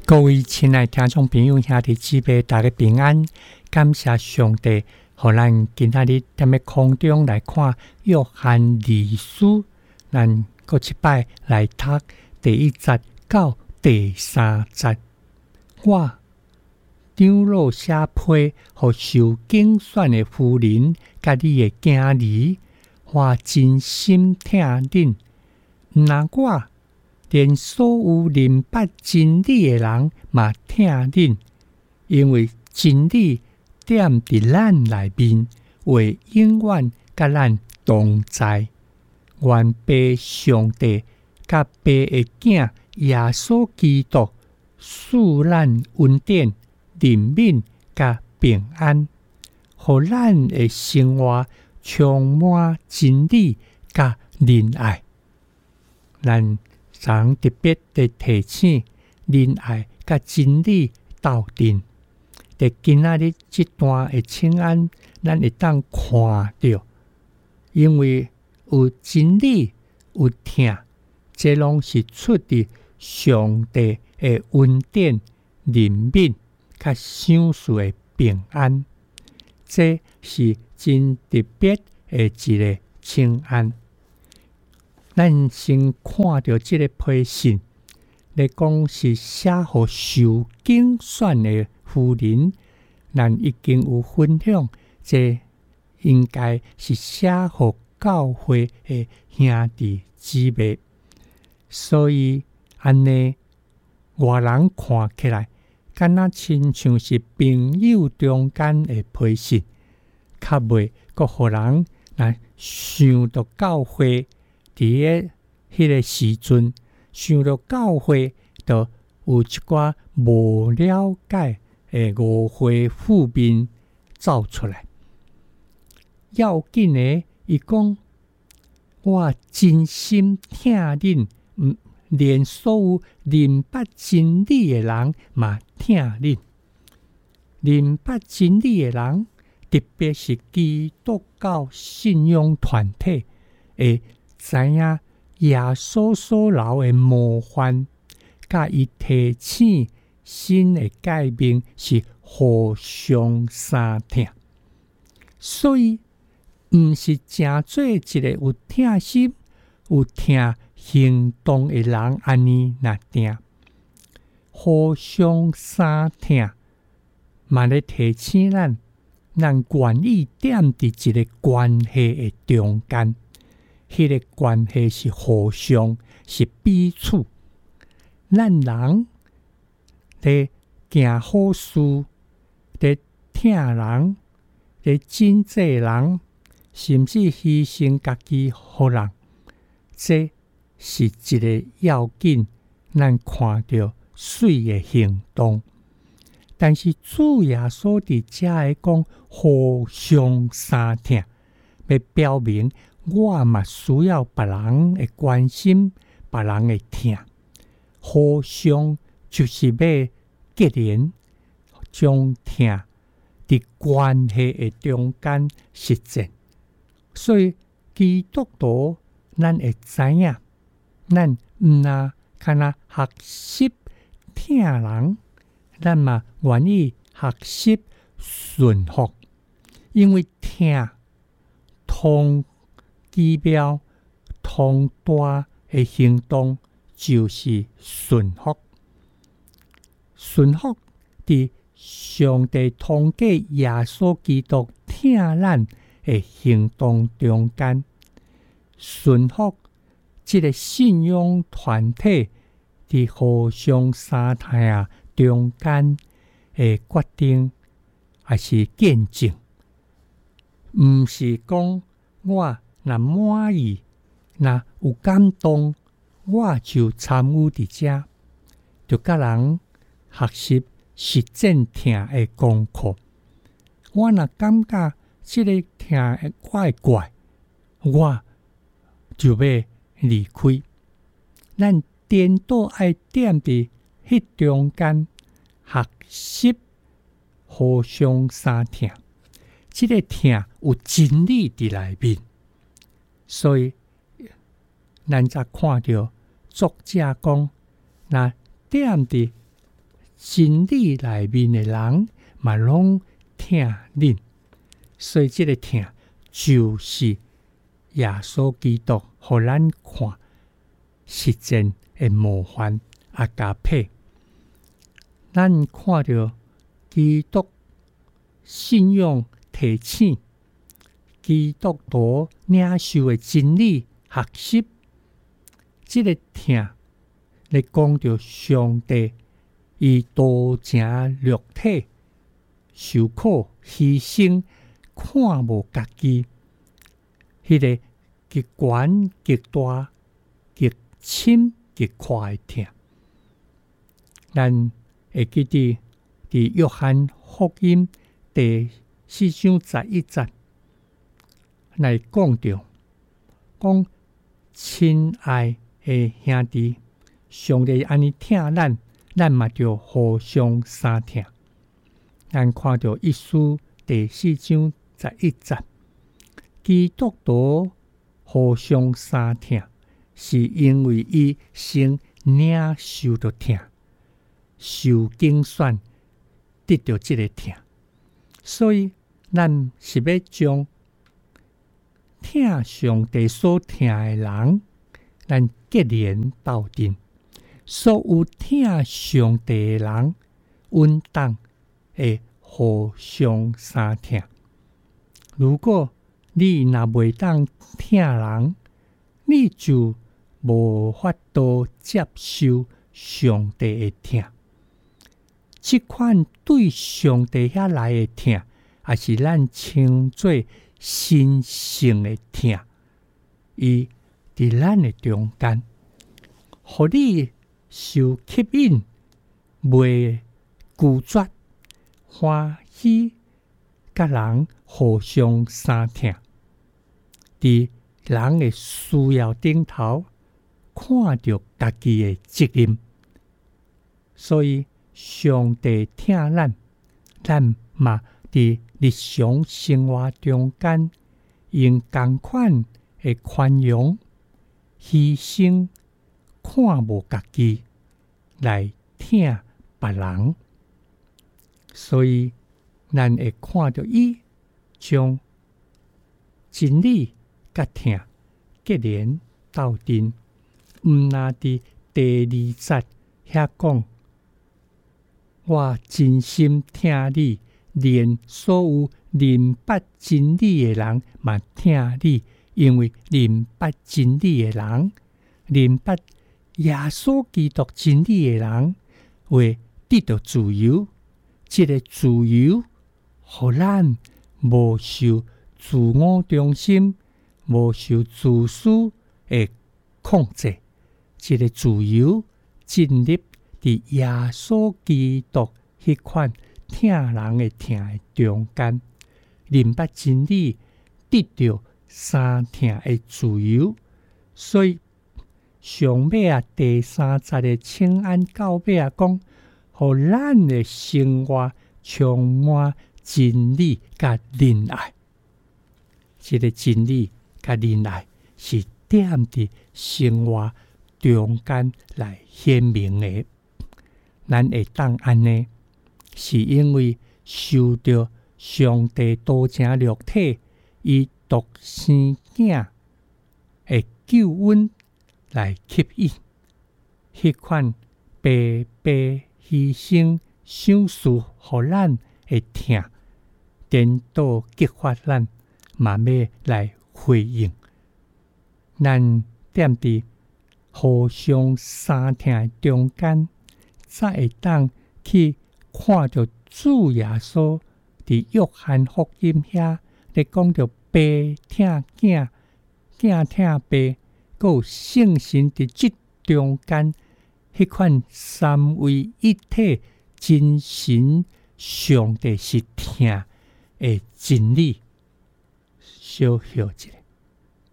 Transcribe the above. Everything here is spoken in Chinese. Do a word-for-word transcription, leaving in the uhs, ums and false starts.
各位亲爱听众朋友、兄弟姊妹，大家平安！感谢上帝，互咱今仔日踮咧空中来看约翰二书，咱搁一摆来读第一节到第三节。我张罗写批，互受竞选的夫人甲你的囝儿，我真心疼恁。毋但我，连所有明白真理的人嘛疼恁，因为真理踮伫咱内面，会永远甲咱同在。愿爸上帝甲爸的囝耶稣基督赐咱恩典、怜悯甲平安，互咱的生活充满真理甲仁爱。咱常特别地提醒仁爱甲真理斗阵。伫今仔日这段的请安，咱会当看到，因为有真理有疼，这拢是出自上帝的恩典、怜悯甲赏赐的平安。这是真特别的一个请安。咱先看到这个批信，来讲是写予受竞选的夫人，咱已经有分享，这应该是写予教会的兄弟姊妹，所以安尼外人看起来，敢若亲像是朋友中间的批信，较袂阁互人来想到教会。伫个迄个时阵，想到教会，就有一寡无了解的误会负面走出来。要紧的，伊讲我真心疼恁，嗯，连所有明白真理的人嘛疼恁。明白真理的人，特别是基督教信仰团体会知影耶稣所留的模范，甲伊提醒新的改变是互相相疼，所以毋是真做一个有疼心、有疼行动的人安尼那定，互相相疼，嘛咧提醒咱，咱愿意踮伫一个关系的中间。迄个关系是互相，是彼此。咱人咧行好事，咧疼人，咧真济人，甚至牺牲家己互人，这是一个要紧。咱看到水的行动，但是主耶稣伫遮会讲互相相疼，要表明。我嘛需要别人的关心，别人的疼，互相就是要结连，将疼伫关系的中间实践。所以基督徒咱会知影，咱毋那敢若学习疼人，咱嘛愿意学习顺服，因为疼通。指标通大的行动就是顺服，顺服伫上帝通过耶稣基督疼咱的行动中间，顺服这个信仰团体伫互相相疼啊中间的决定，还是见证，毋是讲我。若满意，若有感动，我就参与伫遮，就甲人学习实践疼的功课。我若感觉即个疼怪怪，我就要离开。咱颠倒爱踮伫迄中间学习，互相相疼。即个疼有真理伫内面。所以，咱才看到作者讲，那踮伫真理内面的人嘛拢疼恁，所以这个疼就是耶稣基督互咱看实践的模范阿加佩。咱看到基督信仰提醒，基督徒领受的真理学习，这个疼来讲到上帝以道成肉体受苦牺牲，看无家己，迄、那个极悬极大极深极快的疼。咱会记得伫约翰福音第四章十一节来讲到，讲亲爱的兄弟，上帝安尼疼咱，咱嘛就互相相疼。咱看到一书第四章十一节，基督徒互相相疼，是因为伊先领受到疼，受精选得到这个疼，所以咱是要将疼上帝所疼的人，咱结连斗阵。所有疼上帝的人，稳当会互相相疼。如果你若袂当疼人，你就无法度接受上帝的疼。这款对上帝遐来的疼，也是咱称作神圣的疼。伊伫咱的中间，互你受吸引，袂拒绝，欢喜，甲人互相相疼。伫人的需要顶头，看到家己的责任，所以上帝疼咱，咱嘛伫日常生活中间，用同款的宽容、牺牲，看无家己来疼别人。所以咱会看到伊将真理甲疼结连斗阵。毋那伫第二节遐讲，我真心疼你，连所有明白真理的人嘛疼你，因为明白真理的人，明白耶稣基督真理的人，会得到自由。这个自由，互咱无受自我中心、无受自私的控制。这个自由进入伫耶稣基督迄款疼人的疼的中间，明白真理，得到相疼的自由。所以上尾啊第三节的请安到尾啊讲，互咱的生活充满真理甲仁爱。这个真理甲仁爱是点伫生活中间来显明的。咱会当安尼，是因为受到上帝道成肉体以独生囝的救恩来吸引，迄款白白牺牲想事互咱的疼，颠倒激发咱嘛要来回应。咱踮伫互相相疼的中间，才会当去看到主耶稣伫约翰福音遐咧讲到爸疼囝，囝疼爸，佮有圣神伫即中间迄款三位一体真神上帝是疼的真理。小休一下。